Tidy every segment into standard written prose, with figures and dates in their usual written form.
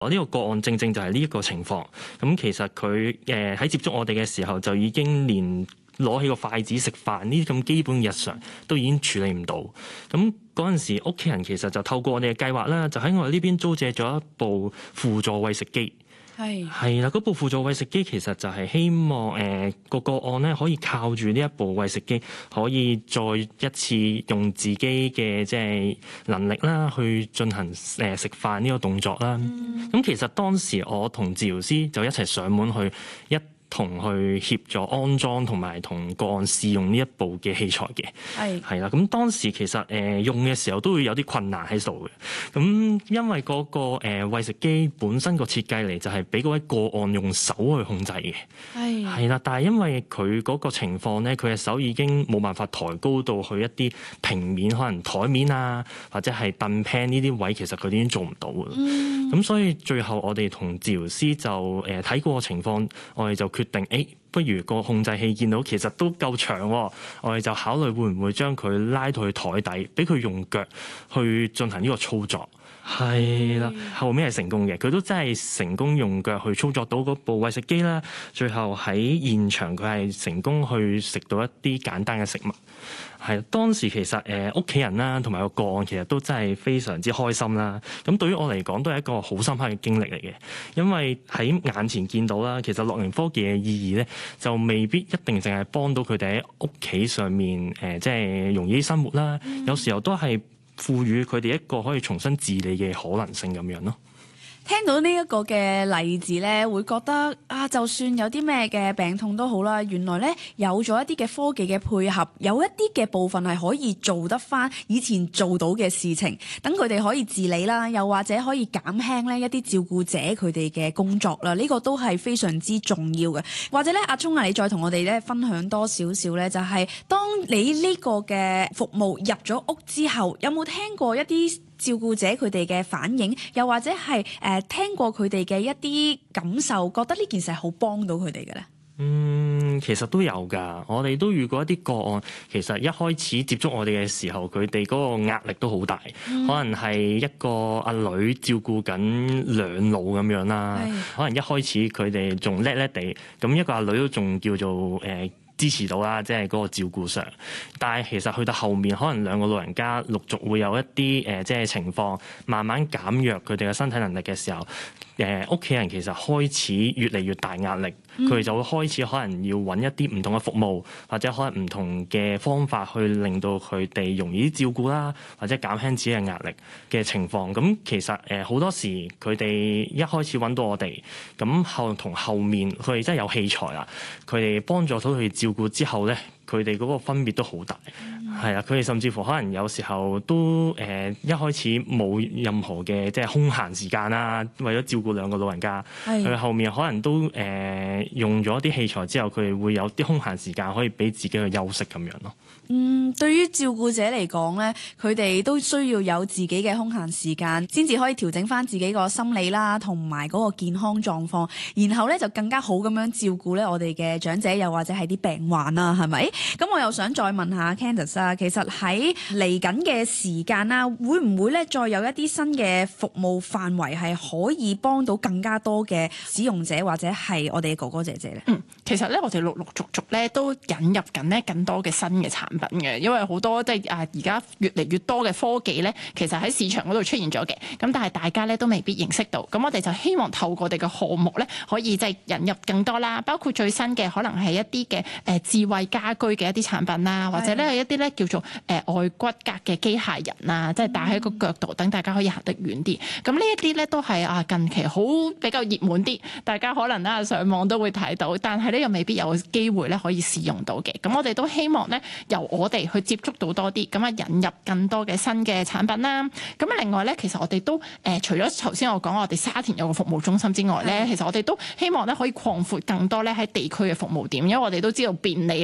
我呢個個案正正就係呢一個情況。咁其實佢喺接觸我哋嘅時候，就已經連攞起個筷子食飯呢啲咁基本嘅日常都已經處理唔到。咁嗰陣時，屋企人其實就透過我哋嘅計劃啦，就喺我哋呢邊租借咗一部輔助餵食機。係啦，嗰部輔助餵食機其實就係希望個案咧可以靠住呢一部餵食機，可以再一次用自己嘅即係能力啦，去進行食飯呢個動作啦。咁其實當時我同治療師就一齊上門去同去協助安裝同埋同個案試用呢一部嘅器材嘅，係啦。咁當時其實用嘅時候都會有啲困難喺度嘅。咁因為嗰個餵食機本身個設計嚟就係俾嗰位個案用手去控制嘅，係啦。但係因為佢嗰個情況咧，佢嘅手已經冇辦法抬高到去一啲平面，可能台面啊或者係凳 pan 呢啲位，其實佢哋已經做唔到嘅。咁所以最後我哋同治療師就睇過個情況，我哋就決定，不如個控制器見到其實都夠長，我哋就考慮會唔會將佢拉到去台底，俾佢用腳去進行呢個操作。係啦，後面係成功嘅，佢都真係成功用腳去操作到嗰部餵食機啦。最後喺現場佢係成功去食到一啲簡單嘅食物。係當時其實屋企人啦同埋個案其實都真係非常之開心啦。咁對於我嚟講都係一個好深刻嘅經歷嚟嘅，因為喺眼前見到啦，其實樂齡科技嘅意義咧就未必一定淨係幫到佢哋喺屋企上面即係容易啲生活啦。有時候都係賦予佢哋一個可以重新自理嘅可能性咁樣咯。 聽到呢一個嘅例子咧，會覺得就算有啲咩嘅病痛都好啦，原來咧有咗一啲嘅科技嘅配合，有一啲嘅部分係可以做得翻以前做到嘅事情，等佢哋可以自理啦，又或者可以減輕咧一啲照顧者佢哋嘅工作啦。呢個都係非常之重要嘅。或者咧，阿聰你再同我哋咧分享多少少咧，就係當你呢個嘅服務入咗屋之後，有冇聽過一啲照顧者佢哋嘅反應，又或者係聽過佢哋嘅一啲感受，覺得呢件事係好幫到佢哋嘅咧？ 其實都有㗎，我哋都遇過一啲個案，其實一開始接觸我哋嘅時候，佢哋嗰個壓力都好大，可能係一個阿女照顧緊兩老咁樣啦，可能一開始佢哋仲叻叻地，咁一個阿女都仲叫做支持到啦，即係嗰個照顧上。但係其實去到後面，可能兩個老人家陸續會有一啲即係情況，慢慢減弱佢哋嘅身體能力嘅時候，屋企人其實開始越嚟越大壓力，佢哋就會開始可能要揾一啲唔同嘅服務，或者可能唔同嘅方法去令到佢哋容易啲照顧啦，或者減輕自己嘅壓力嘅情況。咁其實好多時佢哋一開始揾到我哋，咁後面佢哋真係有器材啦，佢哋幫助到佢哋照顧之後咧，佢哋嗰個分別都好大，係啦。佢哋甚至乎可能有時候都一開始冇任何嘅即係空閒時間啦，為咗照顧兩個老人家，佢後面可能都用咗啲器材之後，佢哋會有啲空閒時間可以俾自己去休息咁樣咯。 對於照顧者嚟講咧，佢哋都需要有自己嘅空閒時間，先至可以調整翻自己個心理啦，同埋嗰個健康狀況，然後咧就更加好咁樣照顧咧我哋嘅長者，又或者係啲病患啦，係咪？咁我又想再問下 Candice 啊，其實喺嚟緊嘅時間啦，會唔會咧再有一啲新嘅服務範圍係可以幫到更加多嘅使用者，或者係我哋嘅哥哥姐姐咧？ 其實咧我哋陸陸續續咧都引入緊咧更多嘅新嘅產品嘅，因為好多即係而家越嚟越多嘅科技咧，其實喺市場嗰度出現咗嘅，咁但係大家咧都未必認識到，咁我哋就希望透過我哋嘅項目咧，可以即係引入更多啦，包括最新嘅可能係一啲嘅智慧家居嘅一啲產品啦，或者咧係一啲咧叫做外骨骼嘅機械人啊，即係戴喺個腳度，等大家可以行得遠啲。咁呢一啲咧都係近期好比較熱門啲，大家可能咧上網都會睇到，但係咧又未必有機會咧可以試用到嘅。咁我哋都希望咧由我哋去接觸到多啲，咁引入更多嘅新嘅產品啦。咁另外咧，其實我哋都除咗頭先我講我哋沙田有個服務中心之外咧，其實我哋都希望咧可以擴闊更多咧喺地區嘅服務點，因為我哋都知道便利咧嚟講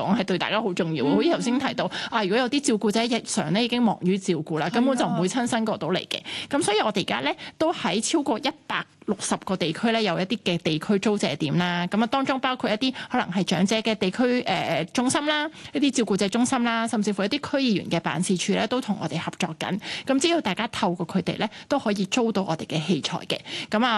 講係對大家好重要。好似頭先提到如果有啲照顧者日常咧已經忙於照顧啦，根本就唔會親身過到嚟嘅。咁所以我哋而家咧都喺超過160個地區咧有一啲嘅地區租借點啦。咁當中包括一啲可能係長者嘅地區中心啦，一啲照顧者中心啦，甚至乎一啲區議員嘅辦事處咧都同我哋合作緊。咁只要大家透過佢哋咧都可以租到我哋嘅器材嘅。咁